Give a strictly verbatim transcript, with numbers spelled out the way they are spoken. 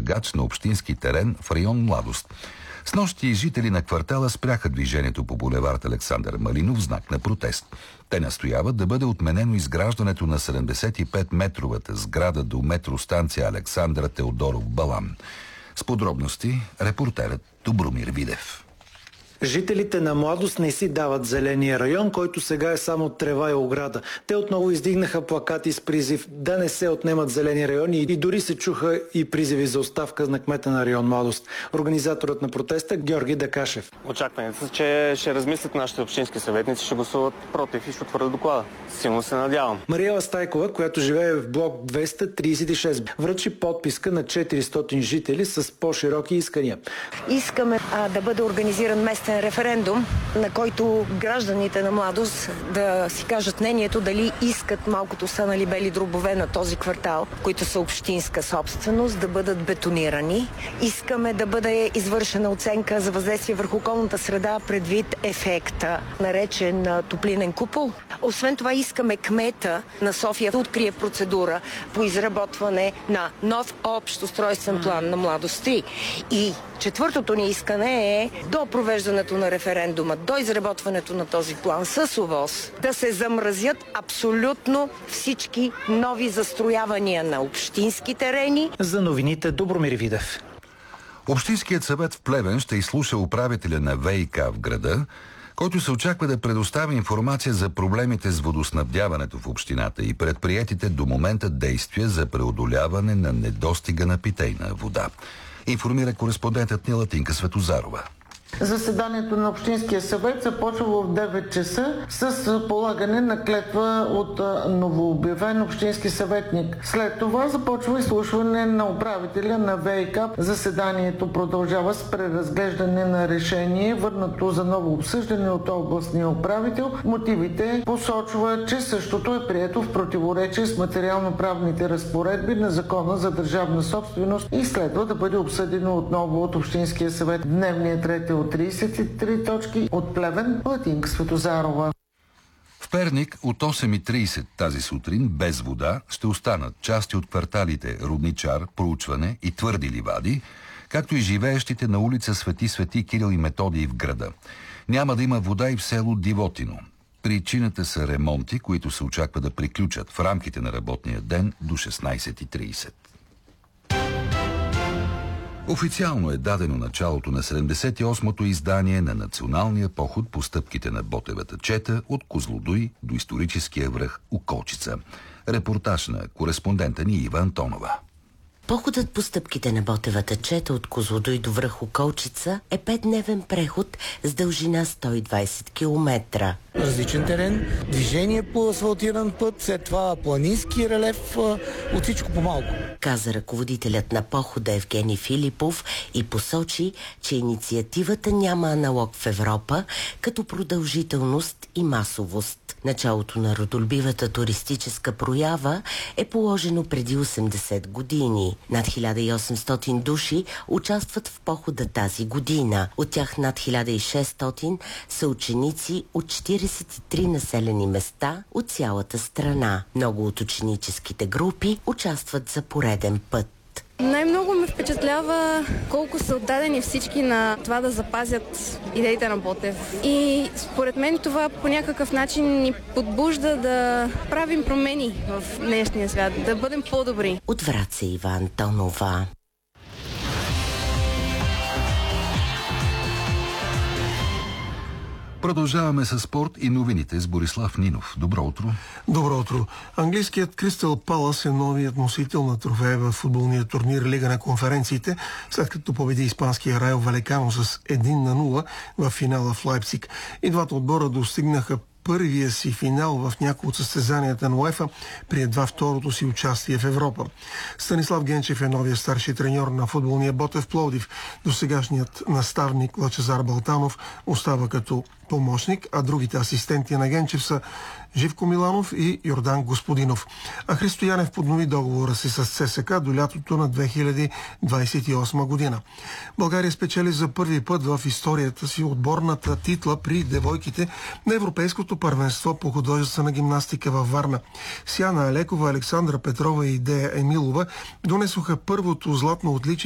търгач на общински терен в район Младост. Снощи жители на квартала спряха движението по булевард Александър Малинов в знак на протест. Те настояват да бъде отменено изграждането на седемдесет и пет метровата сграда до метростанция Александър Теодоров Балан. С подробности репортерът Добромир Видев. Жителите на Младост не си дават зеления район, който сега е само трева и ограда. Те отново издигнаха плакати с призив да не се отнемат зелени райони и дори се чуха и призиви за оставка на кмета на район Младост. Организаторът на протеста Георги Дакашев. Очакването са, че ще размислят нашите общински съветници, ще гласуват против и ще отвърдат доклада. Силно се надявам. Мариела Стайкова, която живее в блок двеста тридесет и шест, връчи подписка на четиристотин жители с по-широки искания. Искаме а, да бъде организиран местен референдум, на който гражданите на Младост да си кажат мнението дали искат малкото останали бели дробове на този квартал, които са общинска собственост, да бъдат бетонирани. Искаме да бъде извършена оценка за въздействие върху околната среда предвид ефекта, наречен топлинен купол. Освен това искаме кмета на София да открие процедура по изработване на нов общ устройствен план на Младост три. И четвъртото ни искане е до провеждането на референдума, до изработването на този план с ОВОС, да се замразят абсолютно всички нови застроявания на общински терени. За новините Добромир Видев. Общинският съвет в Плевен ще изслуша управителя на ВиК в града, който се очаква да предостави информация за проблемите с водоснабдяването в общината и предприетите до момента действия за преодоляване на недостига на питейна вода. Информира кореспондентът ни Латинка Светозарова. Заседанието на Общинския съвет започва в девет часа с полагане на клетва от новообявен общински съветник. След това започва изслушване на управителя на ВиК. Заседанието продължава с преразглеждане на решение, върнато за ново обсъждане от областния управител. Мотивите посочва, че същото е прието в противоречие с материално-правните разпоредби на Закона за държавна собственост и следва да бъде обсъдено отново от Общинския съвет. Дневният ред е от тридесет и три точки. От Плевен, Латинка Светозарова. В Перник от осем и тридесет тази сутрин без вода ще останат части от кварталите Рудничар, Проучване и Твърди ливади, както и живеещите на улица Свети Свети Кирил и Методий в града. Няма да има вода и в село Дивотино. Причината са ремонти, които се очаква да приключат в рамките на работния ден до шестнадесет и тридесет. Официално е дадено началото на седемдесет и осмото издание на националния поход по стъпките на Ботевата чета от Козлодуй до историческия връх Околчица. Репортаж на кореспондента ни Ива Антонова. Походът по стъпките на Ботевата чета от Козлодуй до връх Околчица е петдневен преход с дължина сто и двадесет километра. Различен терен, движение по асфалтиран път, след това планински релеф, от всичко по-малко. Каза ръководителят на похода Евгений Филипов и посочи, че инициативата няма аналог в Европа като продължителност и масовост. Началото на родолюбивата туристическа проява е положено преди осемдесет години. Над хиляда и осемстотин души участват в похода тази година. От тях над хиляда и шестстотин са ученици от четиридесет и три населени места от цялата страна. Много от ученическите групи участват за пореден път. Най-много ме впечатлява колко са отдадени всички на това да запазят идеите на Ботев. И според мен това по някакъв начин ни подбужда да правим промени в днешния свят, да бъдем по-добри. От Враца Ива Антонова. Продължаваме с спорт и новините с Борислав Нинов. Добро утро. Добро утро. Английският Кристал Палас е новият носител на трофея в футболния турнир Лига на конференциите, след като победи испанския Райо Валекано с едно на нула в финала в Лайпциг. И двата отбора достигнаха първия си финал в някои от състезанията на УЕФА при едва второто си участие в Европа. Станислав Генчев е новия старши треньор на футболния Ботев Пловдив. Досегашният наставник Лъчезар Балтанов остава като помощник, а другите асистенти на Генчев са Живко Миланов и Йордан Господинов. А Христо Янев поднови договора си с ЦСКА до лятото на две хиляди двадесет и осма година. България спечели за първи път в историята си отборната титла при девойките на Европейското първенство по художествена гимнастика във Варна. Сяна Алекова, Александра Петрова и Идея Емилова донесоха първото златно отличие